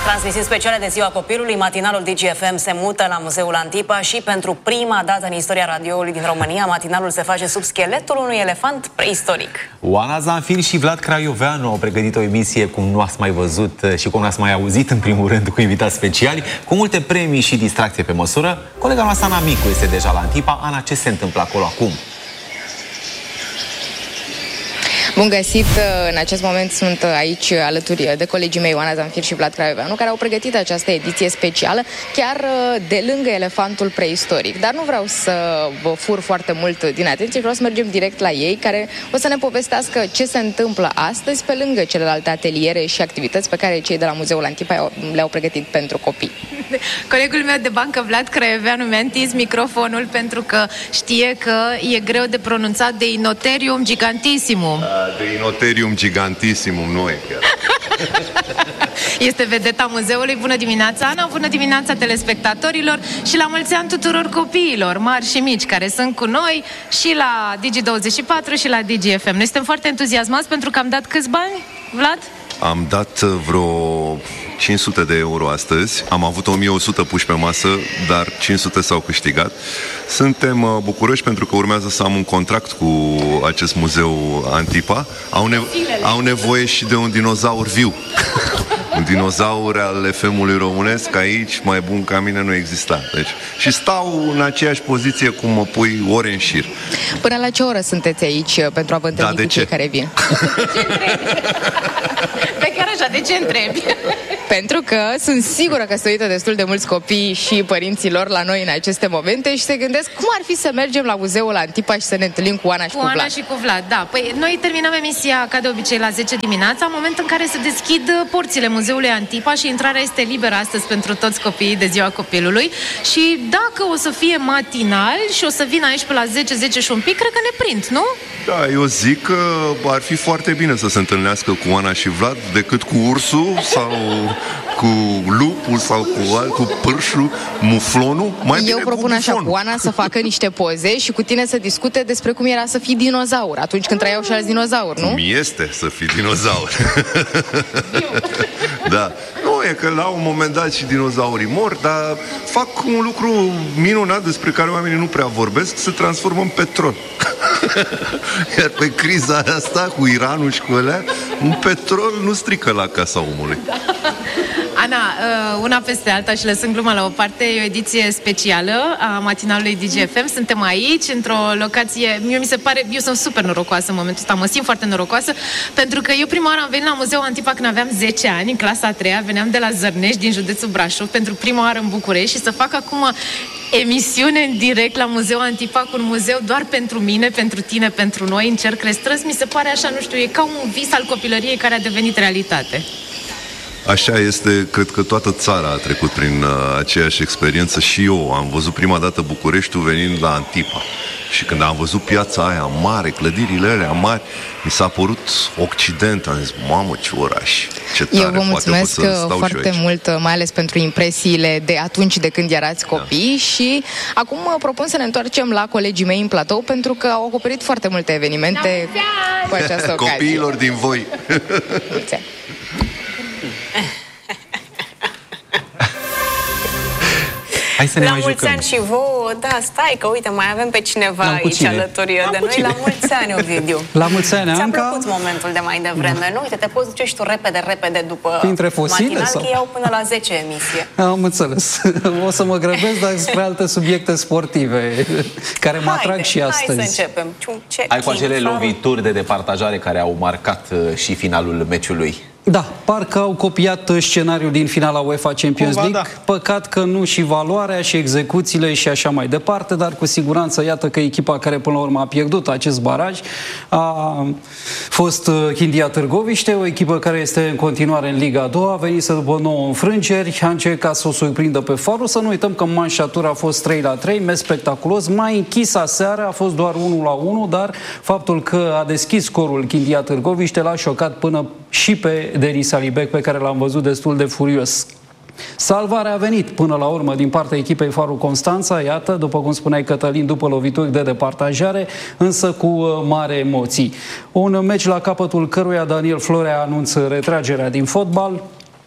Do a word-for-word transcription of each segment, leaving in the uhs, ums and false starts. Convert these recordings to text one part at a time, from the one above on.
Transmisiuni speciale de Ziua Copilului, matinalul D G F M se mută la Muzeul Antipa și pentru prima dată în istoria radioului din România, matinalul se face sub scheletul unui elefant preistoric. Oana Zanfir și Vlad Craioveanu au pregătit o emisie cum nu ați mai văzut și cum nu ați mai auzit, în primul rând, cu invitați speciali, cu multe premii și distracție pe măsură. Colega noastră, Ana Micu, este deja la Antipa. Ana, ce se întâmplă acolo acum? Bun găsit! În acest moment sunt aici alături de colegii mei Oana Zanfir și Vlad Craioveanu, care au pregătit această ediție specială chiar de lângă elefantul preistoric. Dar nu vreau să vă fur foarte mult din atenție, vreau să mergem direct la ei, care o să ne povestească ce se întâmplă astăzi pe lângă celelalte ateliere și activități pe care cei de la Muzeul Antipa le-au pregătit pentru copii. Colegul meu de bancă, Vlad Craioveanu, mi-a întins microfonul pentru că știe că e greu de pronunțat Deinotherium gigantissimum. Deinotherium gigantissimum, nu e chiar. Este vedeta muzeului. Bună dimineața, Ana, bună dimineața telespectatorilor și la mulți ani tuturor copiilor, mari și mici, care sunt cu noi și la Digi douăzeci și patru și la D G F M. Noi suntem foarte entuziasmați pentru că am dat câți bani, Vlad? Am dat vreo cinci sute de euro astăzi. Am avut o mie o sută puși pe masă, dar cinci sute s-au câștigat. Suntem bucuroși pentru că urmează să am un contract cu acest muzeu Antipa. Au, nevo- au nevoie și de un dinozaur viu. Un dinozaur al F M-ului românesc, aici, mai bun ca mine, nu exista. Deci, și stau în aceeași poziție cum mă pui ore în șir. Până la ce oră sunteți aici pentru a vă întâlni da, cu cei care vin? Pe chiar așa, de ce întrebi? Pentru că sunt sigură că se uită destul de mulți copii și părinții lor la noi în aceste momente și se gândesc cum ar fi să mergem la Muzeul Antipa și să ne întâlnim cu Oana și cu, cu Ana Vlad. și cu Vlad, da. Păi noi terminăm emisia ca de obicei la zece dimineața, în moment în care se deschid porțile Muzeului Antipa și intrarea este liberă astăzi pentru toți copiii de Ziua Copilului. Și dacă o să fie matinal și o să vin aici pe la zece, zece și un pic, cred că ne prind, nu? Da, eu zic că ar fi foarte bine să se întâlnească cu Oana și Vlad decât cu ursul sau cu lupul sau cu, alt, cu pârșul, muflonul. Mai Eu bine propun cu așa, cu Oana să facă niște poze și cu tine să discute despre cum era să fii dinozaur atunci când trăiau și alți dinozauri, nu? Mi este să fii dinozaur. Da. Nu, e că la un moment dat și dinozaurii mor, dar fac un lucru minunat despre care oamenii nu prea vorbesc, se transformă în petrol. Iar pe criza asta cu Iranul și cu alea, un petrol nu strică la casa omului. Da. Ana, una peste alta și lăsând gluma la o parte, e o ediție specială a matinalului D G F M. Suntem aici, într-o locație, mie mi se pare, eu sunt super norocoasă în momentul ăsta, mă simt foarte norocoasă, pentru că eu prima oară am venit la Muzeul Antipa când aveam zece ani, în clasa a treia, veneam de la Zărnești, din județul Brașov, pentru prima oară în București și să fac acum emisiune în direct la Muzeul Antipa, cu un muzeu doar pentru mine, pentru tine, pentru noi, în cercle străzi, mi se pare așa, nu știu, e ca un vis al copilăriei care a devenit realitate. Așa este, cred că toată țara a trecut prin uh, aceeași experiență și eu. Am văzut prima dată Bucureștiul venind la Antipa. Și când am văzut piața aia mare, clădirile alea mari, mi s-a părut Occident. Am zis, mamă, ce oraș, ce tare. Eu vă mulțumesc poate pot să stau foarte mult, mai ales pentru impresiile de atunci, de când erați copii. Da. Și acum propun să ne întoarcem la colegii mei în platou, pentru că au acoperit foarte multe evenimente cu această ocazie. Copiilor din voi. Mulți ani. Hai să ne la mai mulți jucăm. ani și vouă, da, stai că uite, mai avem pe cineva La aici cine? alături La de noi. cine? La mulți ani, Ovidiu. La mulți ani, Ți-a Anca. plăcut momentul de mai devreme, nu? Uite, te poți duce și tu repede, repede după Printre fosile, matinal, sau? că iau până la zece emisie. Am înțeles. O să mă grăbesc, dar spre alte subiecte sportive care mă atrag și astăzi. Hai să începem. Ce Ai cu acele timp, lovituri de departajare care au marcat uh, și finalul meciului. Da, parcă au copiat scenariul din finala UEFA Champions Cumva, League. da. Păcat că nu și valoarea și execuțiile și așa mai departe, dar cu siguranță, iată că echipa care până la urmă a pierdut acest baraj a fost Chindia Târgoviște, o echipă care este în continuare în Liga a doua, a venit să după nouă înfrângeri, a încercat să o surprindă pe Faru. Să nu uităm că manșatura a fost trei la trei, meci spectaculos, mai închis aseară, a fost doar unu la unu, dar faptul că a deschis scorul Chindia Târgoviște l-a șocat până și pe Denis Alibec, pe care l-am văzut destul de furios. Salvarea a venit până la urmă din partea echipei Faru Constanța, iată, după cum spuneai Cătălin, după lovituri de departajare, însă cu mare emoții. Un meci la capătul căruia Daniel Florea anunță retragerea din fotbal.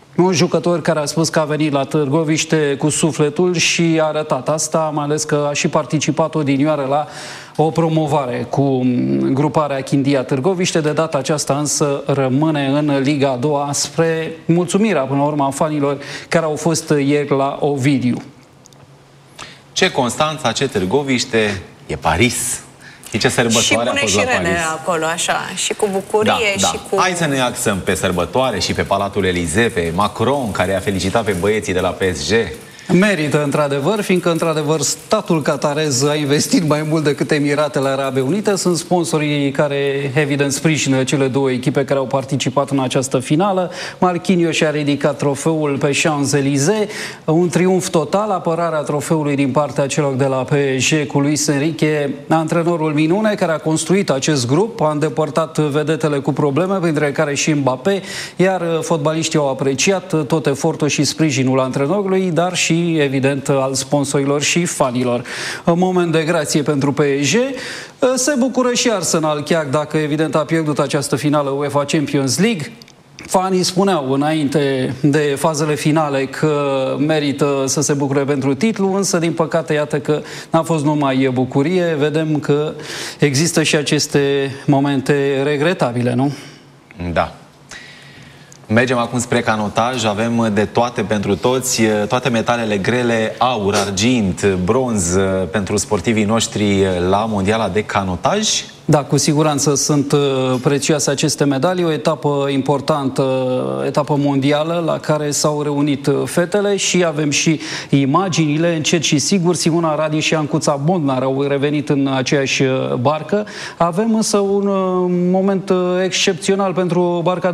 Un jucător care a spus că a venit la Târgoviște cu sufletul și a arătat asta, mai ales că a și participat odinioară la o promovare cu gruparea Chindia Târgoviște. De data aceasta însă rămâne în Liga a doua spre mulțumirea până la urmă a fanilor care au fost ieri la Ovidiu. Ce Constanța, ce Târgoviște, e Paris. Și ce sărbătoare a fost la Paris. Și bune și acolo, așa, și cu bucurie, da, și da. cu... Hai să ne axăm pe sărbătoare și pe Palatul Elysee, pe Macron, care a felicitat pe băieții de la P S G. Merită, într-adevăr, fiindcă, într-adevăr, statul qatarez a investit mai mult decât Emiratele Arabe Unite. Sunt sponsorii care, evident, sprijină cele două echipe care au participat în această finală. Marquinhos și-a ridicat trofeul pe Champs-Élysées. Un triumf total, apărarea trofeului din partea celor de la P S G cu Luis Enrique, antrenorul minune, care a construit acest grup, a îndepărtat vedetele cu probleme, printre care și Mbappé, iar fotbaliștii au apreciat tot efortul și sprijinul antrenorului, dar și evident al sponsorilor și fanilor. În moment de grație pentru P S G. Se bucură și Arsenal, chiar dacă evident a pierdut această finală UEFA Champions League. Fanii spuneau înainte de fazele finale că merită să se bucure pentru titlu, însă din păcate iată că n-a fost numai bucurie. Vedem că există și aceste momente regretabile, nu? Da. Mergem acum spre canotaj, avem de toate pentru toți, toate metalele grele, aur, argint, bronz pentru sportivii noștri la mondiala de canotaj. Da, cu siguranță sunt prețioase aceste medalii, o etapă importantă, etapă mondială la care s-au reunit fetele și avem și imaginile, încet și sigur. Simona Radi și Ancuța Bondnar au revenit în aceeași barcă. Avem însă un moment excepțional pentru barca